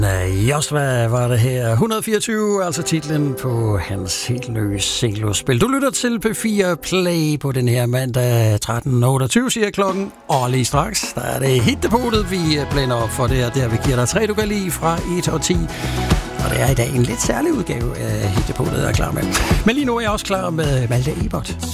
Josva var det her. 124, altså titlen på hans helt nye singlospil. Du lytter til P4 Play på den her mandag 13.28, siger klokken. Og lige straks, der er det hitdepotet, vi blænder op for det, og der vi giver dig 3, du kan lide fra 1 og 10. Og det er i dag en lidt særlig udgave af hitdepotet, jeg er klar med. Men lige nu er jeg også klar med Malte Ebert.